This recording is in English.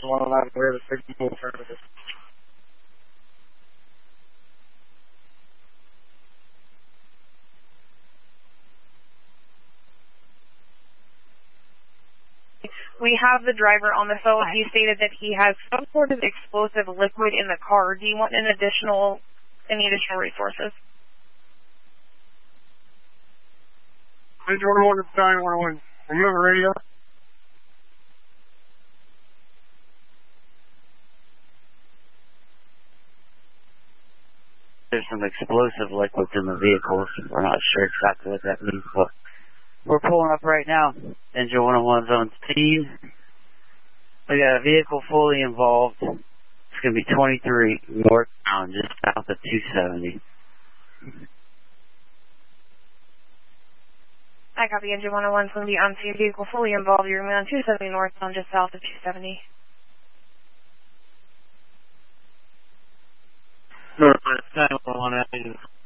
109 where the signal alternative. We have the driver on the phone. He stated that he has some sort of explosive liquid in the car. Do you want any additional resources? Engine 101 to Stallion 101. Are you on the radio? There's some explosive liquids in the vehicles. We're not sure exactly what that means, but we're pulling up right now. Engine 101's on scene. We got a vehicle fully involved. It's going to be 23 northbound, just south of 270. I copy. Engine 101's going to be on scene. Vehicle fully involved. You're on 270 northbound, just south of 270. Northbound 911.